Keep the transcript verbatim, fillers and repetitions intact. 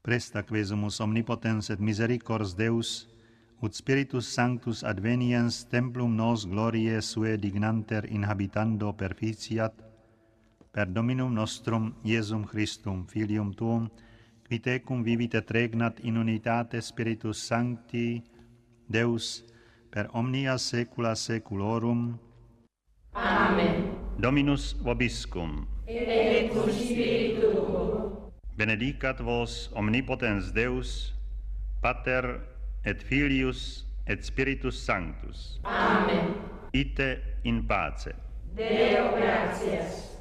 Presta quesumus omnipotens et misericors Deus, ut Spiritus Sanctus adveniens templum nos gloriae suae dignanter inhabitando perficiat, per Dominum nostrum Iesum Christum, Filium Tuum, qui tecum vivit et regnat in unitate Spiritus Sancti, Deus, per omnia saecula saeculorum. Amen. Dominus vobiscum. Et cum spiritu tuo. Benedicat vos omnipotens Deus, Pater et Filius et Spiritus Sanctus. Amen. Ite in pace. Deo gratias.